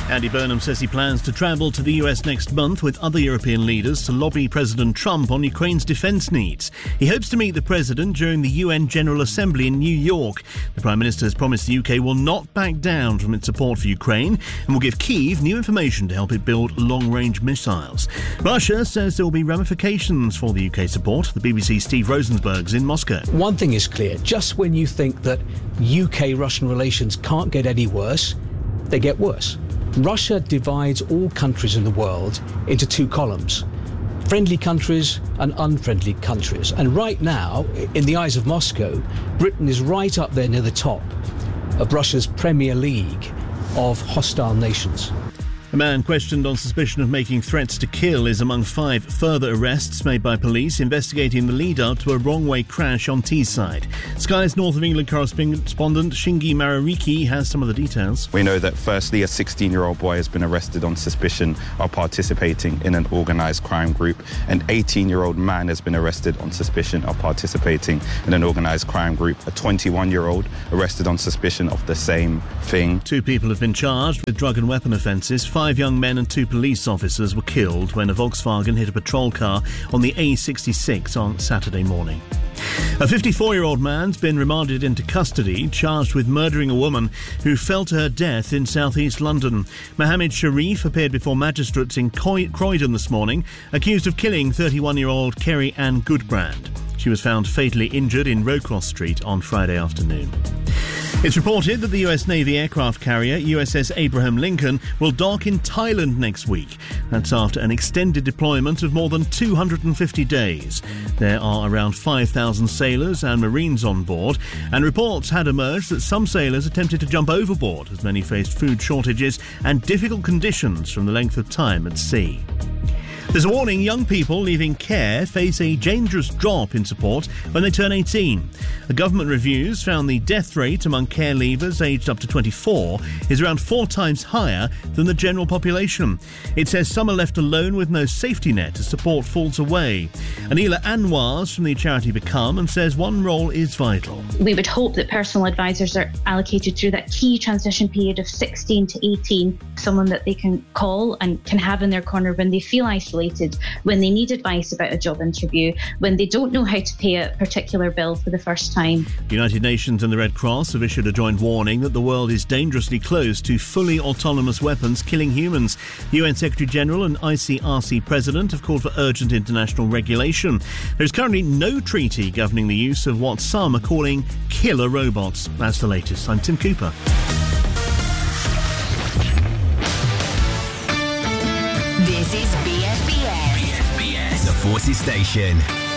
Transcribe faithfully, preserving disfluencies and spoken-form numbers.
Andy Burnham says he plans to travel to the U S next month with other European leaders to lobby President Trump on Ukraine's defence needs. He hopes to meet the President during the U N General Assembly in New York. The Prime Minister has promised the U K will not back down from its support for Ukraine and will give Kyiv new information to help it build long-range missiles. Russia says there will be ramifications for the U K support. The B B C's Steve Rosensberg's in Moscow. One thing is clear, just when you think that U K-Russian relations can't get any worse, they get worse. Russia divides all countries in the world into two columns, friendly countries and unfriendly countries. And right now, in the eyes of Moscow, Britain is right up there near the top of Russia's Premier League of hostile nations. A man questioned on suspicion of making threats to kill is among five further arrests made by police investigating the lead-up to a wrong-way crash on Teesside. Sky's North of England correspondent Shingi Marariki has some of the details. We know that firstly a sixteen-year-old boy has been arrested on suspicion of participating in an organised crime group. An eighteen-year-old man has been arrested on suspicion of participating in an organised crime group. A twenty-one-year-old arrested on suspicion of the same thing. Two people have been charged with drug and weapon offences. Five young men and two police officers were killed when a Volkswagen hit a patrol car on the A sixty-six on Saturday morning. A fifty-four-year-old man's been remanded into custody, charged with murdering a woman who fell to her death in south-east London. Mohammed Sharif appeared before magistrates in Croydon this morning, accused of killing thirty-one-year-old Kerry Ann Goodbrand. She was found fatally injured in Rowcross Street on Friday afternoon. It's reported that the U S Navy aircraft carrier U S S Abraham Lincoln will dock in Thailand next week. That's after an extended deployment of more than two hundred fifty days. There are around five thousand sailors and Marines on board, and reports had emerged that some sailors attempted to jump overboard as many faced food shortages and difficult conditions from the length of time at sea. There's a warning young people leaving care face a dangerous drop in support when they turn eighteen. The government reviews found the death rate among care leavers aged up to twenty-four is around four times higher than the general population. It says some are left alone with no safety net as support falls away. Anila Anwar's from the charity Become and says one role is vital. We would hope that personal advisors are allocated through that key transition period of sixteen to eighteen, someone that they can call and can have in their corner when they feel isolated, when they need advice about a job interview, when they don't know how to pay a particular bill for the first time. The United Nations and the Red Cross have issued a joint warning that the world is dangerously close to fully autonomous weapons killing humans. The U N Secretary-General and I C R C President have called for urgent international regulation. There is currently no treaty governing the use of what some are calling killer robots. That's the latest. I'm Tim Cooper. This is B S B S. B S B S, the Forces Station.